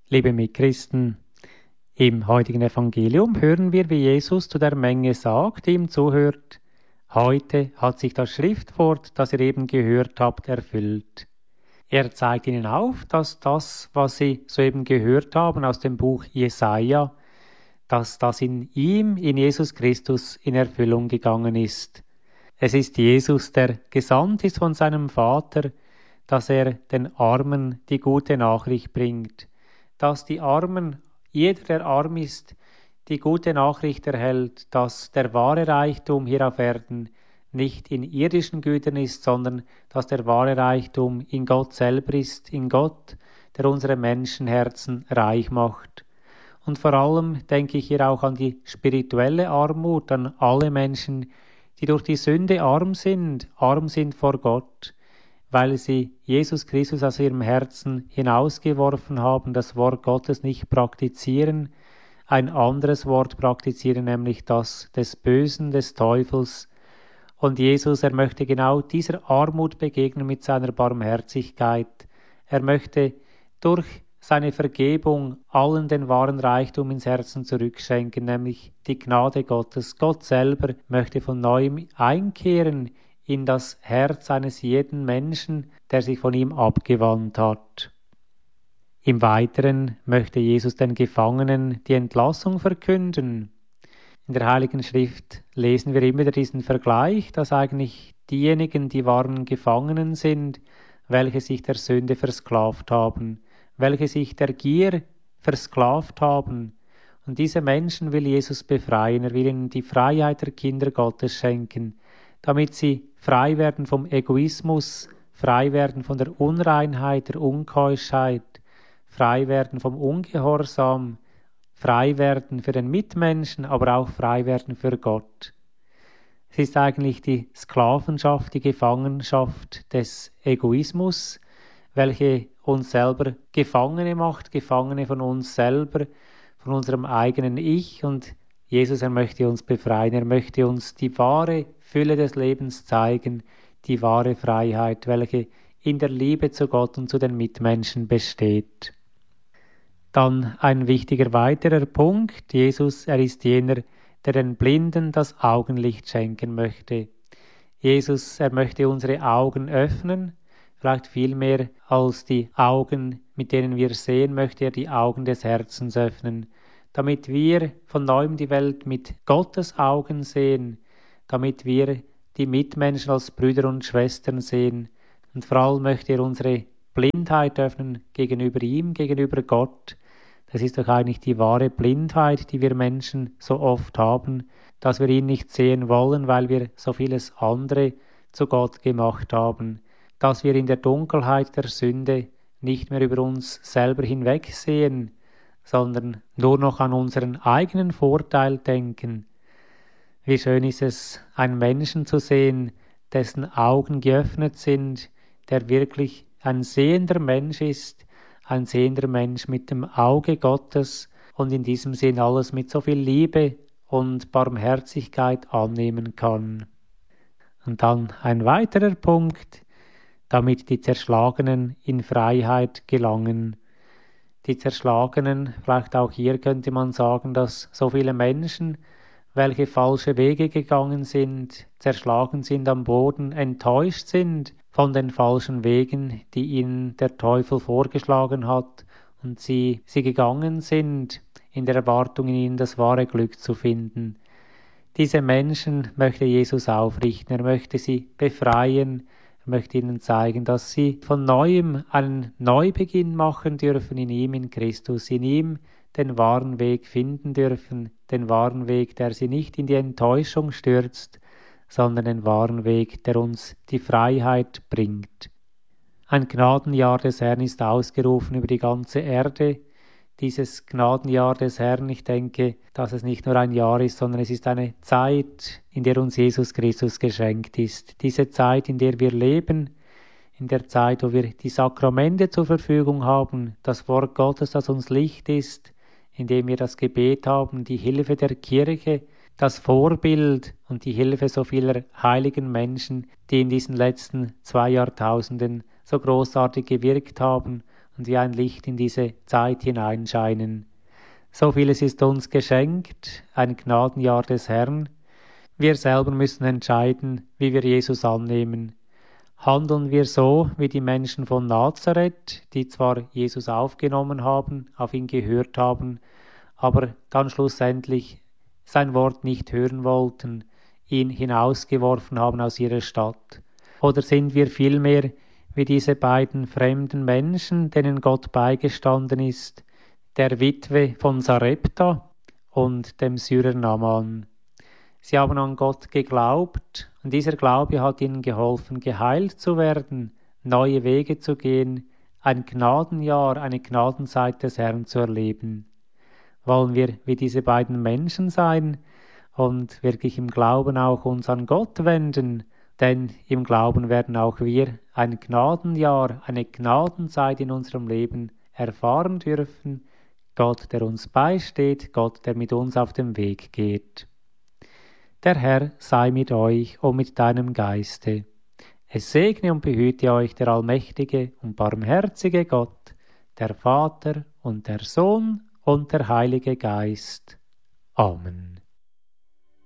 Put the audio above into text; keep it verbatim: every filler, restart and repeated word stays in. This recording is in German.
Liebe Mitchristen, im heutigen Evangelium hören wir, wie Jesus zu der Menge sagt, die ihm zuhört: Heute hat sich das Schriftwort, das ihr eben gehört habt, erfüllt. Er zeigt ihnen auf, dass das, was sie soeben gehört haben aus dem Buch Jesaja, dass das in ihm, in Jesus Christus, in Erfüllung gegangen ist. Es ist Jesus, der gesandt ist von seinem Vater, dass er den Armen die gute Nachricht bringt, dass die Armen, jeder, der arm ist, die gute Nachricht erhält, dass der wahre Reichtum hier auf Erden nicht in irdischen Gütern ist, sondern dass der wahre Reichtum in Gott selber ist, in Gott, der unsere Menschenherzen reich macht. Und vor allem denke ich hier auch an die spirituelle Armut, an alle Menschen, die durch die Sünde arm sind, arm sind vor Gott, weil sie Jesus Christus aus ihrem Herzen hinausgeworfen haben, das Wort Gottes nicht praktizieren, ein anderes Wort praktizieren, nämlich das des Bösen, des Teufels. Und Jesus, er möchte genau dieser Armut begegnen mit seiner Barmherzigkeit. Er möchte durch seine Vergebung allen den wahren Reichtum ins Herzen zurückschenken, nämlich die Gnade Gottes. Gott selber möchte von neuem einkehren in das Herz eines jeden Menschen, der sich von ihm abgewandt hat. Im Weiteren möchte Jesus den Gefangenen die Entlassung verkünden. In der Heiligen Schrift lesen wir immer wieder diesen Vergleich, dass eigentlich diejenigen, die wahren Gefangenen sind, welche sich der Sünde versklavt haben, welche sich der Gier versklavt haben. Und diese Menschen will Jesus befreien, er will ihnen die Freiheit der Kinder Gottes schenken, damit sie frei werden vom Egoismus, frei werden von der Unreinheit, der Unkeuschheit, frei werden vom Ungehorsam, frei werden für den Mitmenschen, aber auch frei werden für Gott. Es ist eigentlich die Sklavenschaft, die Gefangenschaft des Egoismus, welche uns selber Gefangene macht, Gefangene von uns selber, von unserem eigenen Ich. Und Jesus, er möchte uns befreien, er möchte uns die wahre Fülle des Lebens zeigen, die wahre Freiheit, welche in der Liebe zu Gott und zu den Mitmenschen besteht. Dann ein wichtiger weiterer Punkt: Jesus, er ist jener, der den Blinden das Augenlicht schenken möchte. Jesus, er möchte unsere Augen öffnen, vielleicht viel mehr als die Augen, mit denen wir sehen, möchte er die Augen des Herzens öffnen, damit wir von neuem die Welt mit Gottes Augen sehen, damit wir die Mitmenschen als Brüder und Schwestern sehen. Und vor allem möchte er unsere Blindheit öffnen gegenüber ihm, gegenüber Gott. Das ist doch eigentlich die wahre Blindheit, die wir Menschen so oft haben, dass wir ihn nicht sehen wollen, weil wir so vieles andere zu Gott gemacht haben, dass wir in der Dunkelheit der Sünde nicht mehr über uns selber hinwegsehen, sondern nur noch an unseren eigenen Vorteil denken. Wie schön ist es, einen Menschen zu sehen, dessen Augen geöffnet sind, der wirklich ein sehender Mensch ist, ein sehender Mensch mit dem Auge Gottes und in diesem Sinn alles mit so viel Liebe und Barmherzigkeit annehmen kann. Und dann ein weiterer Punkt, damit die Zerschlagenen in Freiheit gelangen. Die Zerschlagenen, vielleicht auch hier könnte man sagen, dass so viele Menschen, welche falsche Wege gegangen sind, zerschlagen sind am Boden, enttäuscht sind von den falschen Wegen, die ihnen der Teufel vorgeschlagen hat und sie, sie gegangen sind, in der Erwartung, in ihnen das wahre Glück zu finden. Diese Menschen möchte Jesus aufrichten, er möchte sie befreien, er möchte ihnen zeigen, dass sie von Neuem einen Neubeginn machen dürfen in ihm, in Christus, in ihm den wahren Weg finden dürfen, den wahren Weg, der sie nicht in die Enttäuschung stürzt, sondern den wahren Weg, der uns die Freiheit bringt. Ein Gnadenjahr des Herrn ist ausgerufen über die ganze Erde. Dieses Gnadenjahr des Herrn, ich denke, dass es nicht nur ein Jahr ist, sondern es ist eine Zeit, in der uns Jesus Christus geschenkt ist. Diese Zeit, in der wir leben, in der Zeit, wo wir die Sakramente zur Verfügung haben, das Wort Gottes, das uns Licht ist, indem wir das Gebet haben, die Hilfe der Kirche, das Vorbild und die Hilfe so vieler heiligen Menschen, die in diesen letzten zwei Jahrtausenden so großartig gewirkt haben und wie ein Licht in diese Zeit hineinscheinen. So vieles ist uns geschenkt, ein Gnadenjahr des Herrn. Wir selber müssen entscheiden, wie wir Jesus annehmen. Handeln wir so wie die Menschen von Nazareth, die zwar Jesus aufgenommen haben, auf ihn gehört haben, aber dann schlussendlich sein Wort nicht hören wollten, ihn hinausgeworfen haben aus ihrer Stadt? Oder sind wir vielmehr wie diese beiden fremden Menschen, denen Gott beigestanden ist, der Witwe von Sarepta und dem Syrer Naaman? Sie haben an Gott geglaubt und dieser Glaube hat ihnen geholfen, geheilt zu werden, neue Wege zu gehen, ein Gnadenjahr, eine Gnadenzeit des Herrn zu erleben. Wollen wir wie diese beiden Menschen sein und wirklich im Glauben auch uns an Gott wenden, denn im Glauben werden auch wir ein Gnadenjahr, eine Gnadenzeit in unserem Leben erfahren dürfen. Gott, der uns beisteht, Gott, der mit uns auf dem Weg geht. Der Herr sei mit euch und mit deinem Geiste. Es segne und behüte euch der allmächtige und barmherzige Gott, der Vater und der Sohn und der Heilige Geist. Amen.